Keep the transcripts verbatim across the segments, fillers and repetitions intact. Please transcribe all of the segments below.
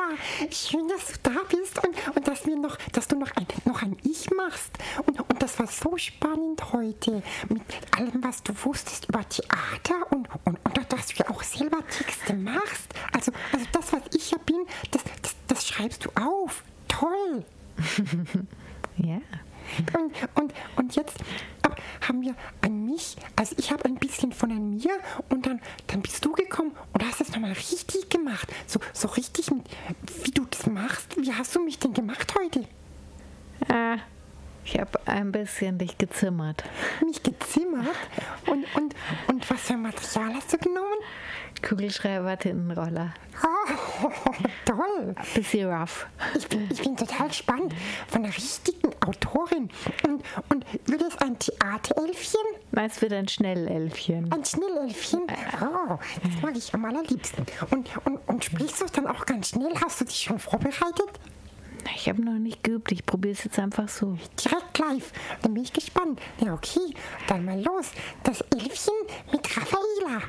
schön, dass du da bist und, und dass, wir noch, dass du noch ein, noch ein Ich machst. Und, und das war so spannend heute mit allem, was du wusstest über Theater und, und, und dass du ja auch selber Texte machst. Also, also das, was ich ja bin, das, das, das schreibst du auf. Toll. Ja. Und, und, und jetzt haben wir an mich, also ich habe ein bisschen von an mir und dann, dann bist du gekommen und hast es nochmal richtig gemacht. So, so richtig, mit, wie du das machst. Wie hast du mich denn gemacht heute? Ah, ich habe ein bisschen dich gezimmert. Mich gezimmert? Und, und, und was für ein Material hast du genommen? Kugelschreiber, Tintenroller. Oh, toll. Bisschen rough. Ich bin, ich bin total spannend von einer richtigen Autorin. Und, und wird es ein Theaterelfchen? Nein, es wird ein Schnellelfchen. Ein Schnellelfchen? Oh, das mag ich am allerliebsten. Und, und, und sprichst du es dann auch ganz schnell? Hast du dich schon vorbereitet? Ich habe noch nicht geübt, ich probiere es jetzt einfach so. Direkt live. Dann bin ich gespannt. Ja, okay, dann mal los. Das Elfchen mit Raffaela.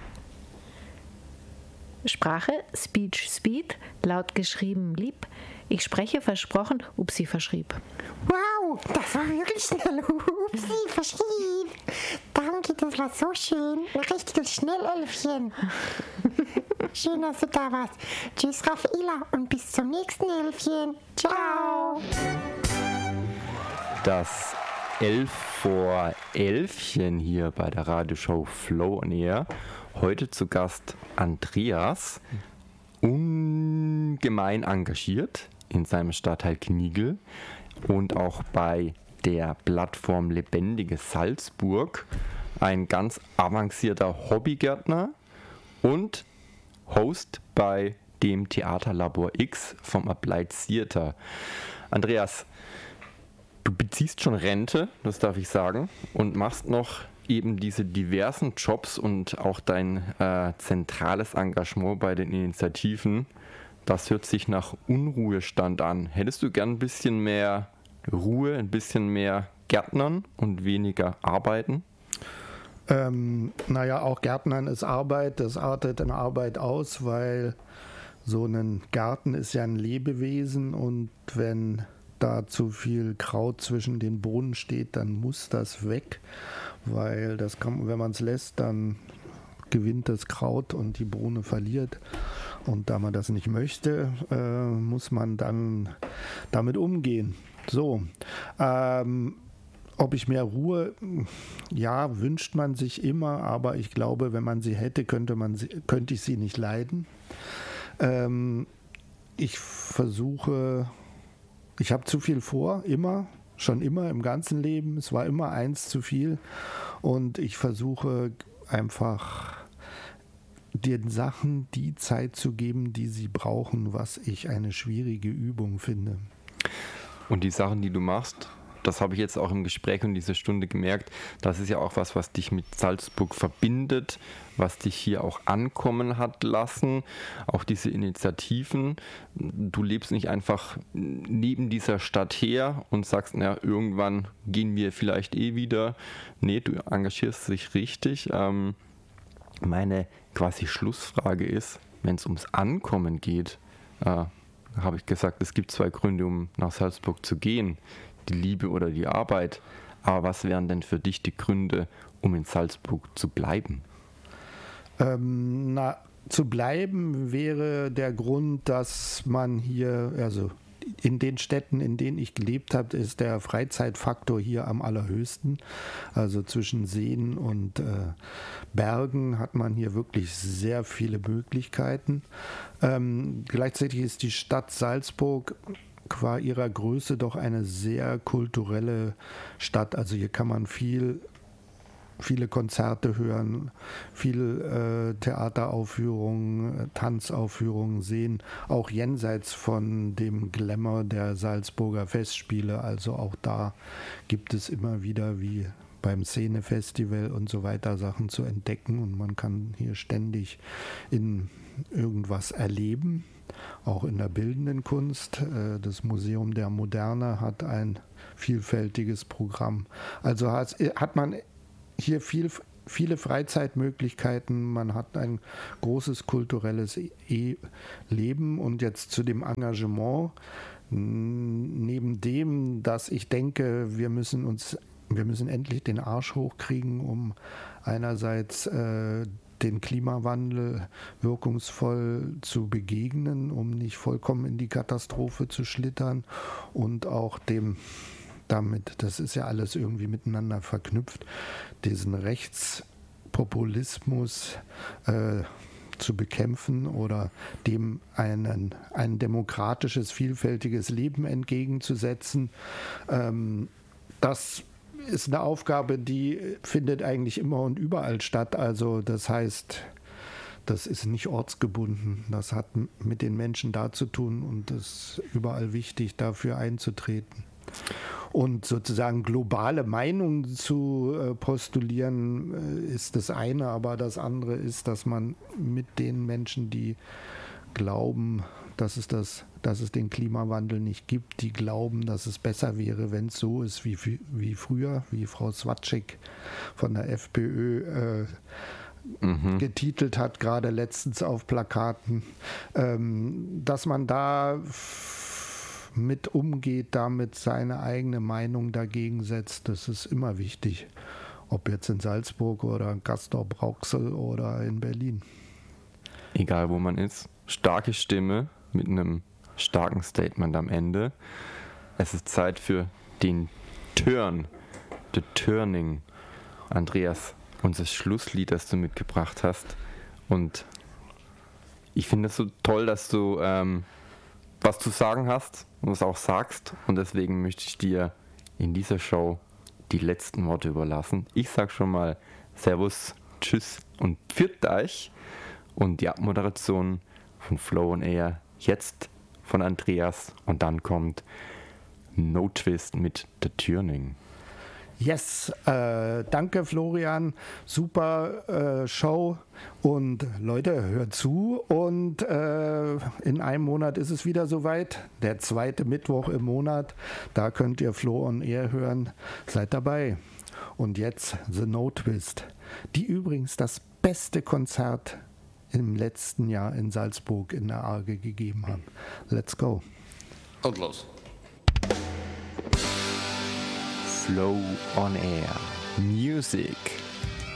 Sprache, Speech, Speed, laut geschrieben, lieb. Ich spreche, versprochen, Upsi verschrieb. Wow, das war wirklich schnell. Upsi verschrieb. Danke, das war so schön. Ein richtiges Schnellelfchen. Schön, dass du da warst. Tschüss, Raffaela, und bis zum nächsten Elfchen. Ciao. Das Elf vor Elfchen hier bei der Radioshow Flow on Air. Heute zu Gast Andreas, ungemein engagiert in seinem Stadtteil Knigl und auch bei der Plattform Lebendige Salzburg, ein ganz avancierter Hobbygärtner und Host bei dem Theaterlabor X vom Applied Theater. Andreas, du beziehst schon Rente, das darf ich sagen, und machst noch eben diese diversen Jobs und auch dein äh, zentrales Engagement bei den Initiativen. Das hört sich nach Unruhestand an. Hättest du gern ein bisschen mehr Ruhe, ein bisschen mehr Gärtnern und weniger Arbeiten? Ähm, naja, auch Gärtnern ist Arbeit, das artet in Arbeit aus, weil so ein Garten ist ja ein Lebewesen und wenn da zu viel Kraut zwischen den Bohnen steht, dann muss das weg, weil das kann, wenn man es lässt, dann gewinnt das Kraut und die Bohne verliert. Und da man das nicht möchte, äh, muss man dann damit umgehen. So, ähm, ob ich mehr Ruhe, ja, wünscht man sich immer, aber ich glaube, wenn man sie hätte, könnte, man sie, könnte ich sie nicht leiden. Ähm, ich versuche... Ich habe zu viel vor, immer, schon immer im ganzen Leben. Es war immer eins zu viel. Und ich versuche einfach den Sachen die Zeit zu geben, die sie brauchen, was ich eine schwierige Übung finde. Und die Sachen, die du machst, das habe ich jetzt auch im Gespräch und dieser Stunde gemerkt, das ist ja auch was, was dich mit Salzburg verbindet, was dich hier auch ankommen hat lassen, auch diese Initiativen. Du lebst nicht einfach neben dieser Stadt her und sagst, na, irgendwann gehen wir vielleicht eh wieder. Nee, du engagierst dich richtig. Ähm, meine quasi Schlussfrage ist, wenn es ums Ankommen geht, äh, habe ich gesagt, es gibt zwei Gründe, um nach Salzburg zu gehen. Die Liebe oder die Arbeit. Aber was wären denn für dich die Gründe, um in Salzburg zu bleiben? Ähm, na, zu bleiben wäre der Grund, dass man hier, also in den Städten, in denen ich gelebt habe, ist der Freizeitfaktor hier am allerhöchsten. Also zwischen Seen und äh, Bergen hat man hier wirklich sehr viele Möglichkeiten. Ähm, gleichzeitig ist die Stadt Salzburg qua ihrer Größe doch eine sehr kulturelle Stadt. Also hier kann man viel, viele Konzerte hören, viel äh, Theateraufführungen, Tanzaufführungen sehen, auch jenseits von dem Glamour der Salzburger Festspiele. Also auch da gibt es immer wieder wie beim Szenefestival und so weiter Sachen zu entdecken und man kann hier ständig in irgendwas erleben. Auch in der bildenden Kunst. Das Museum der Moderne hat ein vielfältiges Programm. Also hat man hier viel, viele Freizeitmöglichkeiten, man hat ein großes kulturelles e- Leben und jetzt zu dem Engagement. Neben dem, dass ich denke, wir müssen uns, wir müssen endlich den Arsch hochkriegen, um einerseits äh, den Klimawandel wirkungsvoll zu begegnen, um nicht vollkommen in die Katastrophe zu schlittern und auch dem damit, das ist ja alles irgendwie miteinander verknüpft, diesen Rechtspopulismus äh, zu bekämpfen oder dem einen, ein demokratisches, vielfältiges Leben entgegenzusetzen. Ähm, das ist eine Aufgabe, die findet eigentlich immer und überall statt. Also das heißt, das ist nicht ortsgebunden. Das hat mit den Menschen da zu tun und es ist überall wichtig, dafür einzutreten. Und sozusagen globale Meinungen zu äh, postulieren, äh, ist das eine, aber das andere ist, dass man mit den Menschen, die glauben, dass es, das, dass es den Klimawandel nicht gibt, die glauben, dass es besser wäre, wenn es so ist wie, wie früher, wie Frau Swatschek von der FPÖ äh, mhm. getitelt hat, gerade letztens auf Plakaten, ähm, dass man da mit umgeht, damit seine eigene Meinung dagegen setzt. Das ist immer wichtig. Ob jetzt in Salzburg oder Castor-Brauxel oder in Berlin. Egal wo man ist. Starke Stimme mit einem starken Statement am Ende. Es ist Zeit für den Turn. The Turning. Andreas, unser Schlusslied, das du mitgebracht hast. Und ich finde es so toll, dass du ähm, was zu sagen hast und es auch sagst. Und deswegen möchte ich dir in dieser Show die letzten Worte überlassen. Ich sage schon mal Servus, Tschüss und Pfiat euch. Und die Abmoderation von Flow on Air jetzt von Andreas. Und dann kommt No Twist mit The Turning. Yes, äh, danke Florian, super äh, Show und Leute, hört zu und äh, in einem Monat ist es wieder soweit, der zweite Mittwoch im Monat, da könnt ihr Flow on Air hören, seid dabei. Und jetzt The No Twist, die übrigens das beste Konzert im letzten Jahr in Salzburg in der Arge gegeben haben. Let's go. Und los. Flow on Air. Music.